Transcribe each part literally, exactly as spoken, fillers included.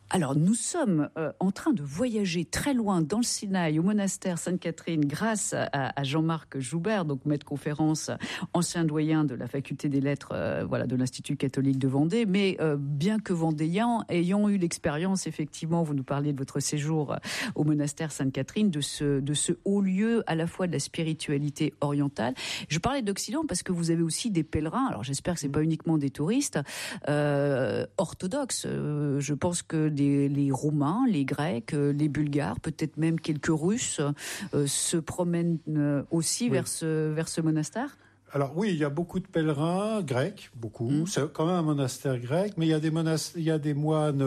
Alors, nous sommes euh, en train de voyager très loin dans le Sinaï, au monastère Sainte-Catherine, grâce à, à Jean-Marc Joubert, donc maître conférence, ancien doyen de la faculté des lettres euh, voilà, de l'Institut catholique de Vendée. Mais euh, bien que vendéen, ayant eu l'expérience, effectivement, vous nous parliez de votre séjour au monastère Sainte-Catherine, de ce, de ce haut lieu à la fois de la spiritualité orientale. Je parlais d'Occident parce que vous avez aussi des pèlerins, alors j'espère que c'est pas uniquement des touristes, euh, orthodoxes. Euh, je pense que Les, les Roumains, les Grecs, les Bulgares, peut-être même quelques Russes euh, se promènent euh, aussi oui. vers, ce, vers ce monastère. Alors oui, il y a beaucoup de pèlerins grecs, beaucoup. Mmh. C'est quand même un monastère grec, mais il y a des monastères, il y a des moines,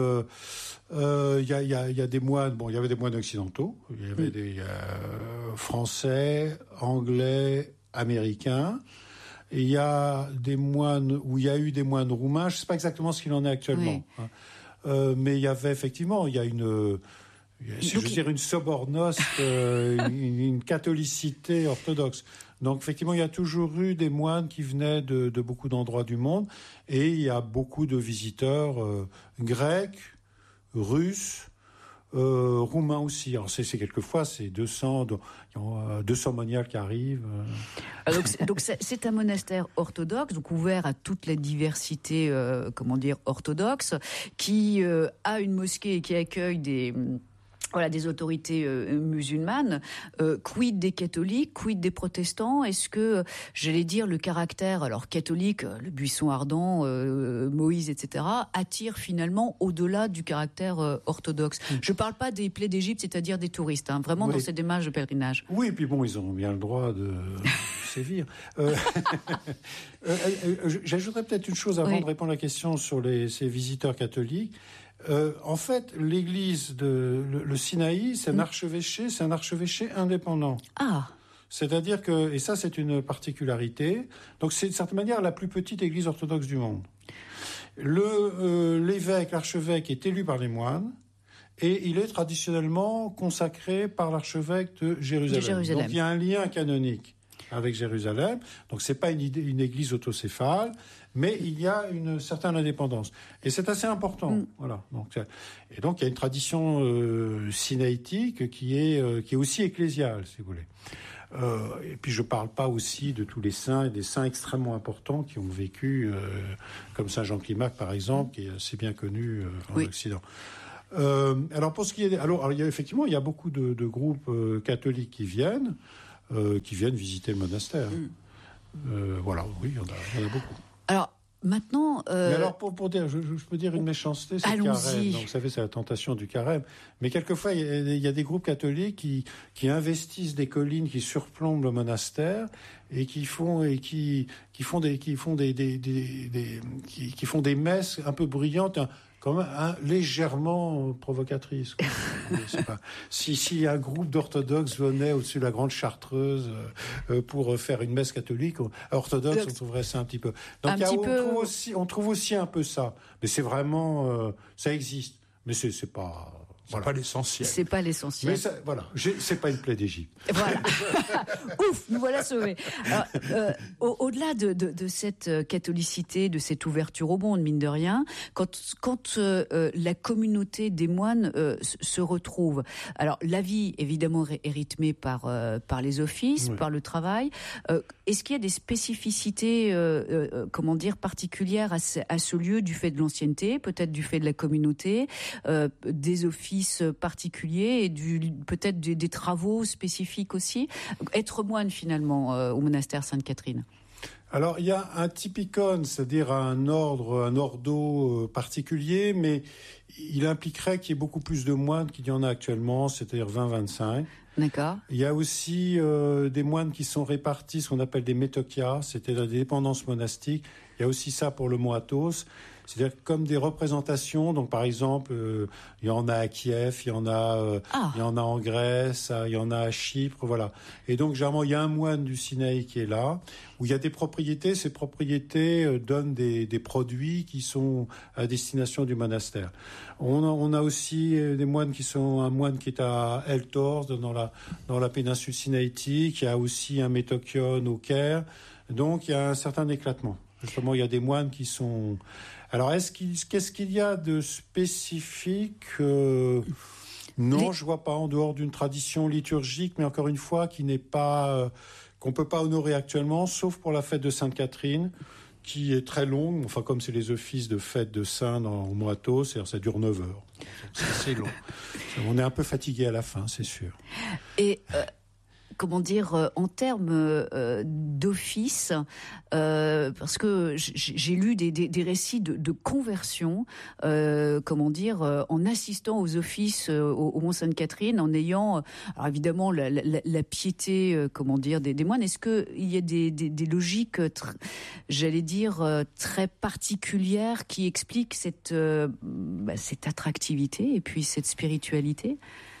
euh, il y a, il y a, il y a des moines. Bon, il y avait des moines occidentaux, il y avait mmh. des euh, français, anglais, américains. Et il y a des moines où il y a eu des moines roumains. Je ne sais pas exactement ce qu'il en est actuellement. Oui. Hein. Euh, mais il y avait effectivement, il y a une, si Donc, je veux dire, une sobornost, euh, une, une catholicité orthodoxe. Donc effectivement, il y a toujours eu des moines qui venaient de, de beaucoup d'endroits du monde, et il y a beaucoup de visiteurs euh, grecs, russes, euh, roumains aussi. Alors c'est, c'est quelquefois c'est deux cents, deux cents moniales qui arrivent. Alors donc, c'est, donc c'est, c'est un monastère orthodoxe, donc ouvert à toute la diversité, euh, comment dire, orthodoxe, qui euh, a une mosquée et qui accueille des Voilà, des autorités euh, musulmanes. Euh, quid des catholiques, quid des protestants? Est-ce que, j'allais dire, le caractère, alors catholique, le buisson ardent, euh, Moïse, et cetera, attire finalement au-delà du caractère euh, orthodoxe? mmh. Je parle pas des plaies d'Égypte, c'est-à-dire des touristes, hein, vraiment oui. dans ces démarches de pèlerinage. Oui, et puis bon, ils ont bien le droit de sévir. Euh, euh, euh, j'ajouterais peut-être une chose avant oui. de répondre à la question sur les, ces visiteurs catholiques. Euh, en fait, l'église de le, le Sinaï, c'est un mmh. archevêché, c'est un archevêché indépendant. Ah. C'est-à-dire que, et ça c'est une particularité, donc c'est de certaine manière la plus petite église orthodoxe du monde. Le euh, l'évêque, l'archevêque est élu par les moines et il est traditionnellement consacré par l'archevêque de Jérusalem. De Jérusalem. Donc il y a un lien canonique avec Jérusalem. Donc c'est pas une, idée, une église autocéphale, mais il y a une certaine indépendance. Et c'est assez important. Mm. Voilà. Donc, et donc il y a une tradition euh, sinaïtique qui est, euh, qui est aussi ecclésiale, si vous voulez. Euh, et puis je parle pas aussi de tous les saints, et des saints extrêmement importants qui ont vécu, euh, comme Saint Jean Climac par exemple, qui est assez bien connu euh, en oui. Occident. Euh, alors pour ce qui est, alors, alors il y a effectivement il y a beaucoup de, de groupes euh, catholiques qui viennent. Euh, qui viennent visiter le monastère. Mmh. Euh, voilà, oui, il y en a, il y en a beaucoup. Alors, maintenant... Euh... Mais alors, pour, pour dire, je, je peux dire une méchanceté, c'est le carême. Donc, vous savez, c'est la tentation du carême. Mais quelquefois, il y a, il y a des groupes catholiques qui, qui investissent des collines qui surplombent le monastère et qui font, et qui, qui font des, qui font des, des, des, des qui, qui font des messes un peu bruyantes, un, quand même hein, légèrement provocatrice. C'est pas... Si, si un groupe d'orthodoxes venait au-dessus de la Grande Chartreuse euh, pour faire une messe catholique, orthodoxe, on trouverait ça un petit peu. Donc, un y a, petit on, peu... trouve aussi, on trouve aussi un peu ça. Mais c'est vraiment... Euh, ça existe. Mais c'est, c'est pas... C'est voilà. pas l'essentiel. C'est pas l'essentiel. Mais ça, voilà, j'ai, c'est pas une plaie d'Égypte. Voilà. Ouf, nous voilà sauvés. Alors, euh, au, au-delà de, de, de cette catholicité, de cette ouverture au monde, mine de rien, quand, quand euh, la communauté des moines euh, se retrouve, alors la vie évidemment est rythmée par euh, par les offices, oui. par le travail. Euh, est-ce qu'il y a des spécificités, euh, euh, comment dire, particulières à ce, à ce lieu du fait de l'ancienneté, peut-être du fait de la communauté, euh, des offices particuliers et du, peut-être des, des travaux spécifiques aussi. Être moine finalement euh, au monastère Sainte-Catherine. Alors il y a un typicon, c'est-à-dire un ordre, un ordo particulier, mais il impliquerait qu'il y ait beaucoup plus de moines qu'il y en a actuellement, c'est-à-dire vingt à vingt-cinq. D'accord. Il y a aussi euh, des moines qui sont répartis, ce qu'on appelle des métochias, c'est-à-dire des dépendances monastiques. Il y a aussi ça pour le mot athos, c'est-à-dire comme des représentations. Donc par exemple, euh, il y en a à Kiev, il y en a, euh, ah. il y en a en Grèce, il y en a à Chypre, voilà. Et donc généralement, il y a un moine du Sinaï qui est là, où il y a des propriétés. Ces propriétés euh, donnent des, des produits qui sont à destination du monastère. On a, on a aussi des moines qui sont un moine qui est à El Tors, dans la dans la péninsule sinaïtique. Il y a aussi un métochion au Caire. Donc il y a un certain éclatement. Justement, il y a des moines qui sont... Alors, est-ce qu'il, qu'est-ce qu'il y a de spécifique euh, Non, Les... je vois pas, en dehors d'une tradition liturgique, mais encore une fois, qui n'est pas, euh, qu'on peut pas honorer actuellement, sauf pour la fête de Sainte-Catherine, qui est très longue, enfin comme c'est les offices de fête de Saint dans au Moitos, c'est-à-dire ça dure neuf heures. C'est assez long. On est un peu fatigué à la fin, c'est sûr. Et euh, comment dire, euh, en termes euh, d'office, euh, parce que j'ai lu des, des, des récits de, de conversion, euh, comment dire, euh, en assistant aux offices euh, au, au Mont-Sainte-Catherine, en ayant, alors évidemment, la, la, la piété, euh, comment dire, des, des moines. Est-ce qu'il y a des, des, des logiques, tr- j'allais dire, euh, très particulières qui expliquent cette, euh, bah, cette attractivité et puis cette spiritualité ?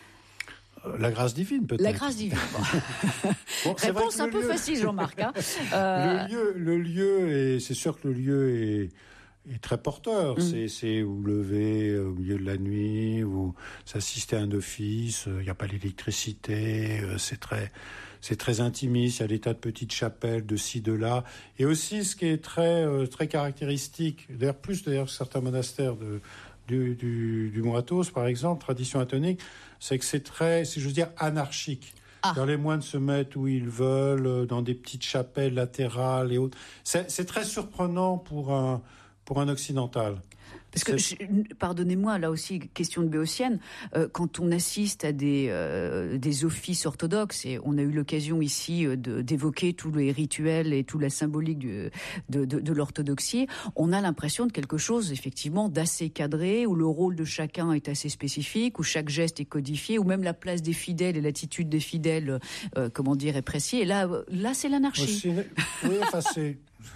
La grâce divine, peut-être. La grâce divine. Bon, réponse un peu lieu... facile, Jean-Marc. Hein. Euh... Le lieu, le lieu est, c'est sûr que le lieu est, est très porteur. Mm. C'est, c'est vous lever au milieu de la nuit, vous assistez à un office. Il n'y a pas l'électricité. C'est très, c'est très intimiste. Il y a des tas de petites chapelles de ci, de là. Et aussi, ce qui est très, très caractéristique, d'ailleurs plus d'ailleurs que certains monastères de du, du, du Moitos, par exemple, tradition atonique, c'est que c'est très, si je veux dire, anarchique. Ah. Quand les moines se mettent où ils veulent, dans des petites chapelles latérales et autres. C'est, c'est très surprenant pour un, pour un occidental. Parce que, je, pardonnez-moi, là aussi, question de béotienne, euh, quand on assiste à des, euh, des offices orthodoxes, et on a eu l'occasion ici euh, de, d'évoquer tous les rituels et toute la symbolique du, de, de, de l'orthodoxie, on a l'impression de quelque chose, effectivement, d'assez cadré, où le rôle de chacun est assez spécifique, où chaque geste est codifié, où même la place des fidèles et l'attitude des fidèles, euh, comment dire, est précis. Et là, là c'est l'anarchie. Aussi, oui, enfin, c'est...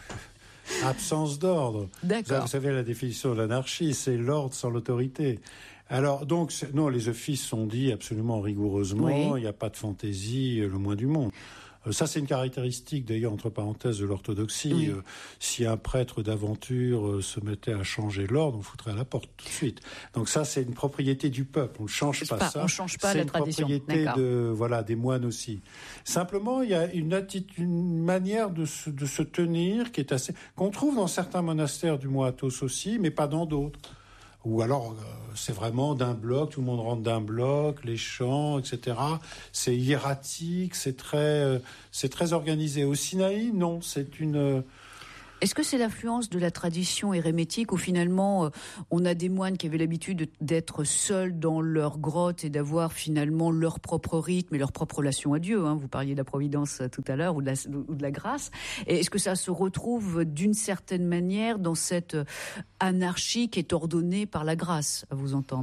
Absence d'ordre. D'accord. Vous savez la définition de l'anarchie, c'est l'ordre sans l'autorité. Alors donc non, les offices sont dits absolument rigoureusement. Oui. Il n'y a pas de fantaisie, le moins du monde. Ça, c'est une caractéristique, d'ailleurs, entre parenthèses, de l'orthodoxie. Oui. Euh, si un prêtre d'aventure euh, se mettait à changer l'ordre, on foutrait à la porte tout de suite. Donc ça, c'est une propriété du peuple. On ne change pas, pas ça. On ne change pas c'est la tradition. C'est une propriété de, voilà, des moines aussi. Simplement, il y a une, attitude, une manière de se, de se tenir qui est assez... qu'on trouve dans certains monastères du Moitos aussi, mais pas dans d'autres. Ou alors, euh, c'est vraiment d'un bloc, tout le monde rentre d'un bloc, les chants, et cetera. C'est hiératique, c'est très, euh, c'est très organisé. Au Sinaï, non, c'est une... Euh... Est-ce que c'est l'influence de la tradition érémétique où finalement, euh, on a des moines qui avaient l'habitude de, d'être seuls dans leur grotte et d'avoir finalement leur propre rythme et leur propre relation à Dieu, hein. Vous parliez de la providence tout à l'heure ou de la, ou de la grâce. Et est-ce que ça se retrouve d'une certaine manière dans cette anarchie qui est ordonnée par la grâce, à vous entendre ?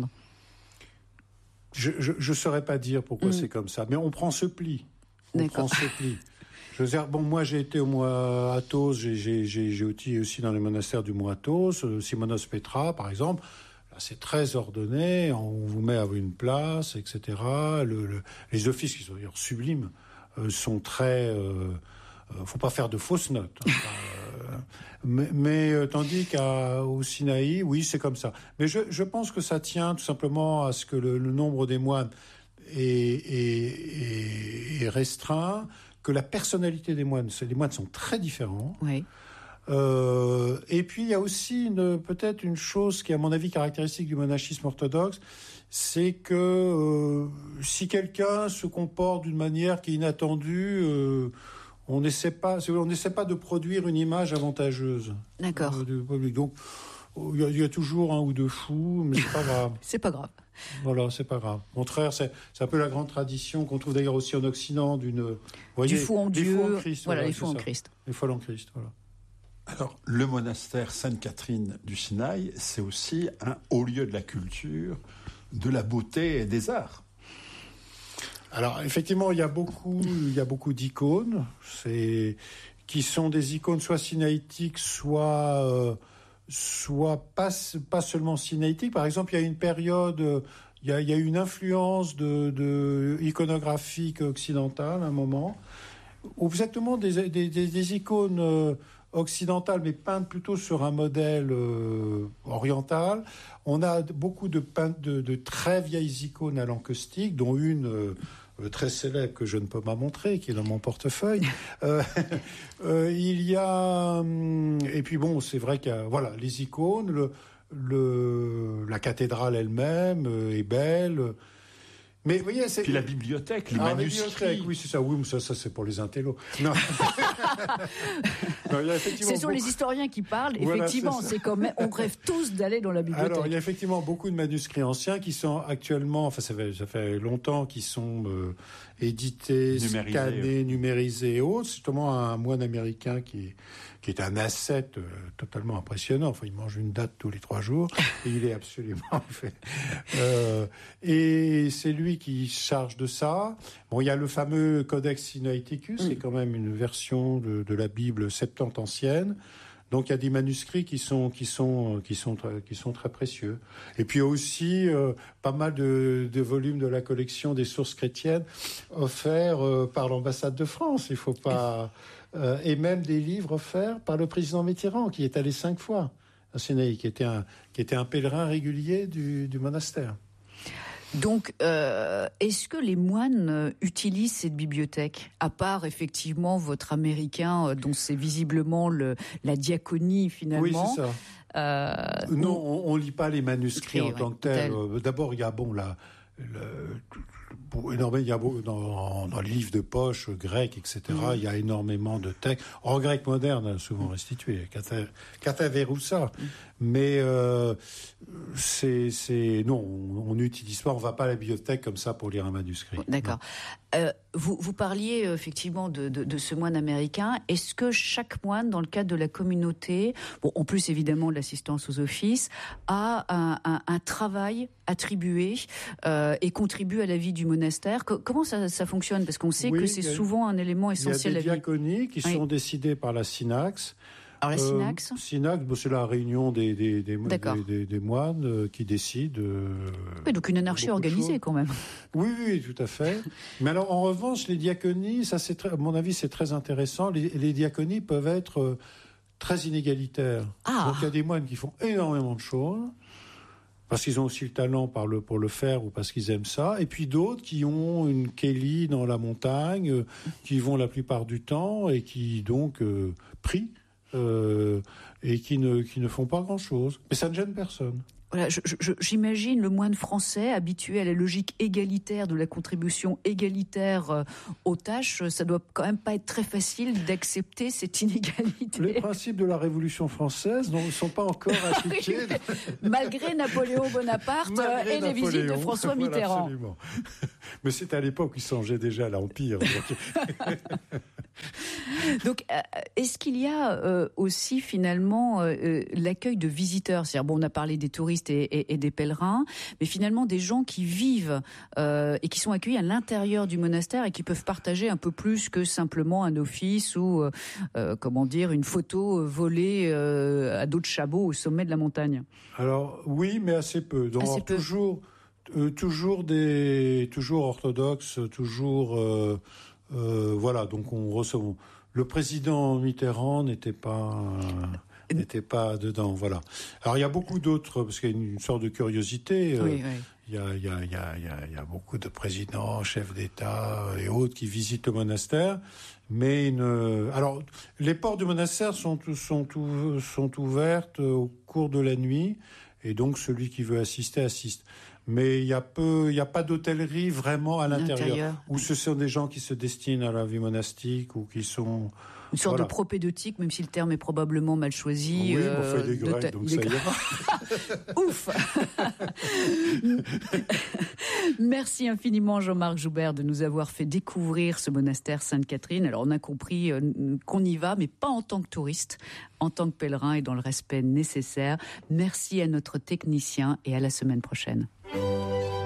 Je ne saurais pas dire pourquoi mmh. c'est comme ça, mais on prend ce pli. On D'accord. prend ce pli. Je veux dire, bon, moi j'ai été au Moitos, j'ai, j'ai, j'ai, j'ai été aussi dans les monastères du Moitos, euh, Simonos Petra par exemple. Là, c'est très ordonné, on vous met à une place, et cetera. Le, le, les offices, qui sont d'ailleurs sublimes, euh, sont très... Il euh, ne faut pas faire de fausses notes. Hein, euh, mais mais euh, tandis qu'au Sinaï, oui, c'est comme ça. Mais je, je pense que ça tient tout simplement à ce que le, le nombre des moines est, est, est, est restreint, que la personnalité des moines, les moines sont très différents. Oui. Euh, et puis il y a aussi une, peut-être une chose qui est à mon avis caractéristique du monachisme orthodoxe, c'est que euh, si quelqu'un se comporte d'une manière qui est inattendue, euh, on n'essaie pas, on n'essaie pas de produire une image avantageuse. D'accord. Euh, du public. Donc il y, y a toujours un ou deux fous, mais c'est pas grave. C'est pas grave. Voilà, c'est pas grave. Au contraire, c'est, c'est un peu la grande tradition qu'on trouve d'ailleurs aussi en Occident d'une... Voyez, du fou en Dieu. Fous en Christ, voilà, voilà, les fous en ça. Christ. Les fous en Christ, voilà. Alors, le monastère Sainte-Catherine du Sinaï, c'est aussi un haut lieu de la culture, de la beauté et des arts. Alors, effectivement, il y a beaucoup, il y a beaucoup d'icônes, c'est, qui sont des icônes soit sinaïtiques, soit... Euh, soit pas, pas seulement sinaïtique. Par exemple, il y a une période, il y a, il y a une influence de, de iconographique occidentale à un moment, où exactement des, des, des, des icônes occidentales, mais peintes plutôt sur un modèle euh, oriental. On a beaucoup de, peintes, de, de très vieilles icônes à l'encaustique, dont une... Euh, très célèbre que je ne peux pas montrer, qui est dans mon portefeuille. euh, euh, il y a... Hum, et puis bon, c'est vrai qu'il y a voilà, les icônes, le, le, la cathédrale elle-même euh, est belle... Mais vous voyez, c'est... Puis la bibliothèque, les ah, manuscrits. La bibliothèque, oui, c'est ça. Oui, mais ça, ça c'est pour les intellos. Non. non, il y a effectivement ce sont beaucoup... les historiens qui parlent. Voilà, effectivement, c'est, c'est comme on rêve tous d'aller dans la bibliothèque. Alors, il y a effectivement beaucoup de manuscrits anciens qui sont actuellement, enfin, ça fait, ça fait longtemps, qui sont euh, édités, numérisés, scannés, ouais. numérisés et autres. C'est justement un moine américain qui, qui est un ascète euh, totalement impressionnant. Enfin, il mange une date tous les trois jours et il est absolument fait. Euh, et c'est lui qui charge de ça. Bon, il y a le fameux Codex Sinaiticus, mm. c'est quand même une version de, de la Bible septante ancienne. Donc il y a des manuscrits qui sont qui sont qui sont qui sont très précieux. Et puis aussi euh, pas mal de, de volumes de la collection des sources chrétiennes offerts euh, par l'ambassade de France. Il faut pas euh, et même des livres offerts par le président Mitterrand qui est allé cinq fois à Sinaï, qui était un qui était un pèlerin régulier du, du monastère. Donc, euh, est-ce que les moines euh, utilisent cette bibliothèque, à part effectivement votre américain, euh, dont c'est visiblement le, la diaconie finalement? Oui, c'est ça. Euh, non, on, on lit pas les manuscrits okay, en ouais, tant que tels. tel. D'abord, il y a bon la. Le, énormément, il y a dans, dans les livres de poche grecs, et cetera. Mm. Il y a énormément de textes en grec moderne, souvent restitués, Kataveroussa. Mm. Mais euh, c'est, c'est non, on n'utilise pas, on va pas à la bibliothèque comme ça pour lire un manuscrit. D'accord. Euh, vous, vous parliez euh, effectivement de, de, de ce moine américain. Est-ce que chaque moine, dans le cadre de la communauté, bon, en plus évidemment de l'assistance aux offices, a un, un, un travail attribué euh, et contribue à la vie du monastère? Co- Comment ça, ça fonctionne? Parce qu'on sait oui, que c'est a, souvent un élément essentiel à la vie. Il y a des diaconies qui oui. sont décidées par la Synax. Alors la Synax euh, Synax, bon, c'est la réunion des, des, des, des, des, des moines euh, qui décident. Euh, oui, donc une anarchie organisée quand même. Oui, oui, tout à fait. Mais alors en revanche, les diaconies, ça c'est très, à mon avis, c'est très intéressant. Les, les diaconies peuvent être euh, très inégalitaires. Ah. Donc il y a des moines qui font énormément de choses, parce qu'ils ont aussi le talent par le, pour le faire ou parce qu'ils aiment ça, et puis d'autres qui ont une kéli dans la montagne, euh, qui vont la plupart du temps et qui donc euh, prient. Euh, et qui ne, qui ne font pas grand-chose. Mais ça ne gêne personne. Voilà, je, je, j'imagine le moine français habitué à la logique égalitaire de la contribution égalitaire euh, aux tâches. Ça doit quand même pas être très facile d'accepter cette inégalité. Les principes de la Révolution française ne sont pas encore appliqués. Malgré Napoléon Bonaparte Malgré et Napoléon, les visites de François voilà, Mitterrand. Absolument. Mais c'est à l'époque où il songeait déjà à l'Empire. Donc, euh, est-ce qu'il y a euh, aussi finalement euh, l'accueil de visiteurs? C'est-à-dire, bon, on a parlé des touristes et, et, et des pèlerins, mais finalement des gens qui vivent euh, et qui sont accueillis à l'intérieur du monastère et qui peuvent partager un peu plus que simplement un office ou, euh, comment dire, une photo volée euh, à dos de chabot au sommet de la montagne. Alors oui, mais assez peu. Donc assez peu. toujours, euh, toujours des, toujours orthodoxes, toujours. Euh, Euh, voilà, donc on reçoit. Le président Mitterrand n'était pas euh, n'était pas dedans, voilà. Alors il y a beaucoup d'autres, parce qu'il y a une, une sorte de curiosité. Euh, oui, oui. Il y a, il y a, il y a, il y a, il y a beaucoup de présidents, chefs d'État et autres qui visitent le monastère, mais une. Alors les portes du monastère sont sont sont ouvertes au cours de la nuit, et donc celui qui veut assister assiste. Mais il y a peu, il y a pas d'hôtellerie vraiment à l'intérieur, l'intérieur. Où ce sont des gens qui se destinent à la vie monastique ou qui sont une sorte voilà. de propédeutique, même si le terme est probablement mal choisi. Oui, euh, on fait des grecs, ta... donc ça ira. Ouf. Merci infiniment Jean-Marc Joubert de nous avoir fait découvrir ce monastère Sainte-Catherine. Alors on a compris euh, qu'on y va, mais pas en tant que touriste, en tant que pèlerin et dans le respect nécessaire. Merci à notre technicien et à la semaine prochaine.